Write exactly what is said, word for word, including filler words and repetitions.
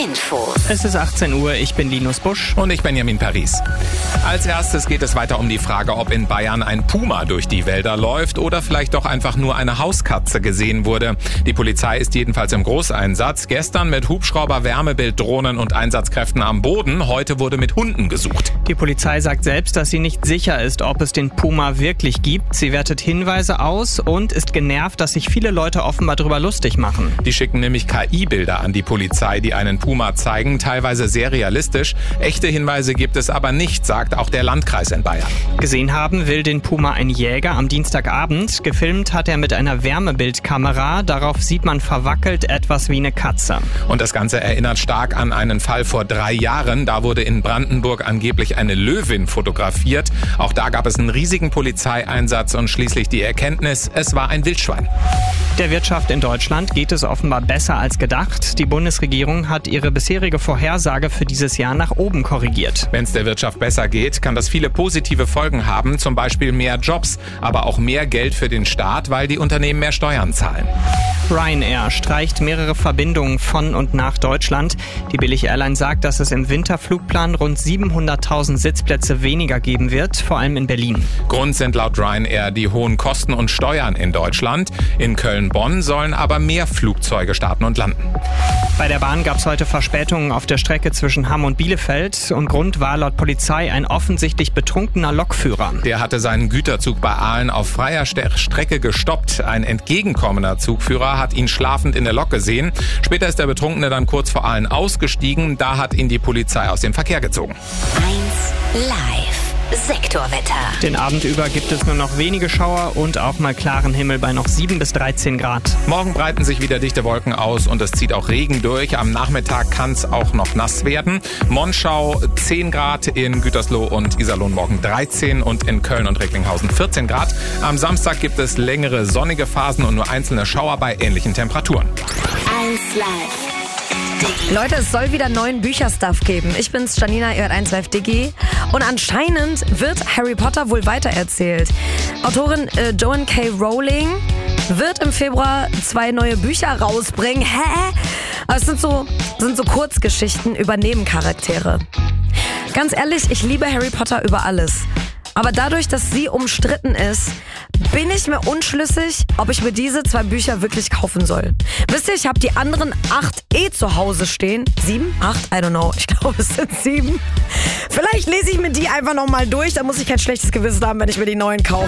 Infos. Es ist achtzehn Uhr, ich bin Linus Busch. Und ich Benjamin Paris. Als erstes geht es weiter um die Frage, ob in Bayern ein Puma durch die Wälder läuft oder vielleicht doch einfach nur eine Hauskatze gesehen wurde. Die Polizei ist jedenfalls im Großeinsatz. Gestern mit Hubschrauber, Wärmebild, Drohnen und Einsatzkräften am Boden. Heute wurde mit Hunden gesucht. Die Polizei sagt selbst, dass sie nicht sicher ist, ob es den Puma wirklich gibt. Sie wertet Hinweise aus und ist genervt, dass sich viele Leute offenbar darüber lustig machen. Die schicken nämlich K I-Bilder an die Polizei, die einen Puma zeigen, teilweise sehr realistisch. Echte Hinweise gibt es aber nicht, sagt auch der Landkreis in Bayern. Gesehen haben will den Puma ein Jäger am Dienstagabend. Gefilmt hat er mit einer Wärmebildkamera. Darauf sieht man verwackelt etwas wie eine Katze. Und das Ganze erinnert stark an einen Fall vor drei Jahren. Da wurde in Brandenburg angeblich eine Löwin fotografiert. Auch da gab es einen riesigen Polizeieinsatz und schließlich die Erkenntnis, es war ein Wildschwein. Der Wirtschaft in Deutschland geht es offenbar besser als gedacht. Die Bundesregierung hat ihre bisherige Vorhersage für dieses Jahr nach oben korrigiert. Wenn es der Wirtschaft besser geht, kann das viele positive Folgen haben, zum Beispiel mehr Jobs, aber auch mehr Geld für den Staat, weil die Unternehmen mehr Steuern zahlen. Ryanair streicht mehrere Verbindungen von und nach Deutschland. Die Billig-Airline sagt, dass es im Winterflugplan rund siebenhunderttausend Sitzplätze weniger geben wird, vor allem in Berlin. Grund sind laut Ryanair die hohen Kosten und Steuern in Deutschland. In Köln-Bonn sollen aber mehr Flugzeuge starten und landen. Bei der Bahn gab es heute Verspätungen auf der Strecke zwischen Hamm und Bielefeld. Und Grund war laut Polizei ein offensichtlich betrunkener Lokführer. Der hatte seinen Güterzug bei Aalen auf freier Strecke gestoppt. Ein entgegenkommender Zugführer hat ihn schlafend in der Lok gesehen. Später ist der Betrunkene dann kurz vor Aalen ausgestiegen. Da hat ihn die Polizei aus dem Verkehr gezogen. eins Live. Sektorwetter. Den Abend über gibt es nur noch wenige Schauer und auch mal klaren Himmel bei noch sieben bis dreizehn Grad. Morgen breiten sich wieder dichte Wolken aus und es zieht auch Regen durch. Am Nachmittag kann es auch noch nass werden. Monschau zehn Grad, in Gütersloh und Iserlohn morgen dreizehn und in Köln und Recklinghausen vierzehn Grad. Am Samstag gibt es längere sonnige Phasen und nur einzelne Schauer bei ähnlichen Temperaturen. eins Live. Leute, es soll wieder neuen Bücherstuff geben. Ich bin's, Janina, ihr hört eins Live Digi. Und anscheinend wird Harry Potter wohl weitererzählt. Autorin äh, Joanne K. Rowling wird im Februar zwei neue Bücher rausbringen. Hä? Aber es sind so, sind so Kurzgeschichten über Nebencharaktere. Ganz ehrlich, ich liebe Harry Potter über alles. Aber dadurch, dass sie umstritten ist, bin ich mir unschlüssig, ob ich mir diese zwei Bücher wirklich kaufen soll. Wisst ihr, ich habe die anderen acht eh zu Hause stehen. Sieben? Acht? I don't know. Ich glaube, es sind sieben. Vielleicht lese ich mir die einfach nochmal durch. Da muss ich kein schlechtes Gewissen haben, wenn ich mir die neuen kaufe.